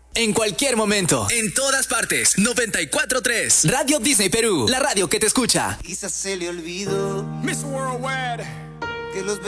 En cualquier momento. En todas partes. 94.3. Radio Disney Perú. La radio que te escucha. Quizás se le olvidó Miss Worldwide que los